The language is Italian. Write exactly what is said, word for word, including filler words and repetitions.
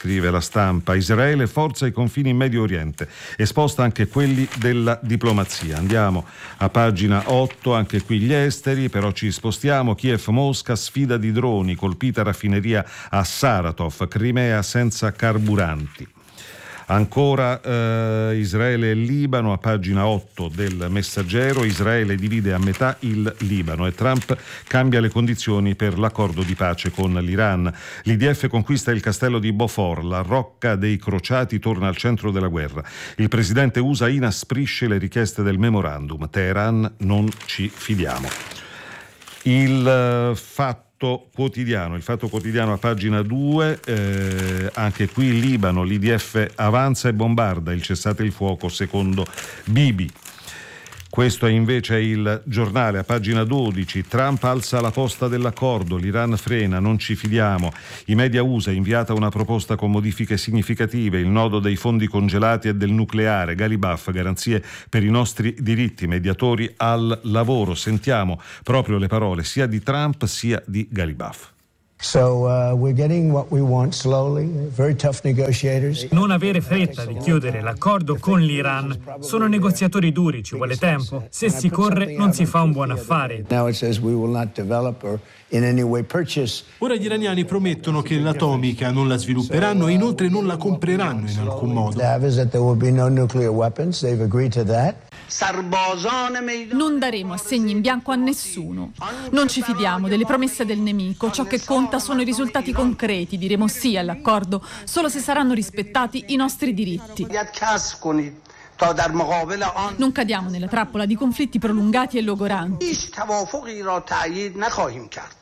scrive La Stampa. Israele forza i confini in Medio Oriente e sposta anche quelli della diplomazia. Andiamo a pagina otto, anche qui gli esteri, però ci spostiamo. Kiev-Mosca, sfida di droni, colpita raffineria a Saratov, Crimea senza carburanti. Ancora eh, Israele e Libano, a pagina otto del Messaggero. Israele divide a metà il Libano e Trump cambia le condizioni per l'accordo di pace con l'Iran. L'I D F conquista il castello di Beaufort, la rocca dei crociati torna al centro della guerra. Il presidente U S A inasprisce le richieste del memorandum. Teheran, non ci fidiamo. Il uh, fatto quotidiano, il Fatto Quotidiano a pagina due, eh, anche qui il Libano, l'I D F avanza e bombarda, il cessate il fuoco secondo Bibi. Questo è invece il Giornale a pagina dodici. Trump alza la posta dell'accordo, l'Iran frena, non ci fidiamo. I media U S A inviata una proposta con modifiche significative, il nodo dei fondi congelati e del nucleare, Galibaf, garanzie per i nostri diritti, mediatori al lavoro. Sentiamo proprio le parole sia di Trump sia di Galibaf. So uh, we're getting what we want slowly, very tough negotiators. Non avere fretta di chiudere l'accordo con l'Iran. Sono negoziatori duri, ci vuole tempo. Se si corre non si fa un buon affare. Now it says we will not develop or in any way purchase. Ora gli iraniani promettono che l'atomica non la svilupperanno e inoltre non la compreranno in alcun modo. That there will be no nuclear weapons. They've agreed to that. Non daremo assegni in bianco a nessuno. Non ci fidiamo delle promesse del nemico. Ciò che conta sono i risultati concreti. Diremo sì all'accordo solo se saranno rispettati i nostri diritti. Non cadiamo nella trappola di conflitti prolungati e logoranti.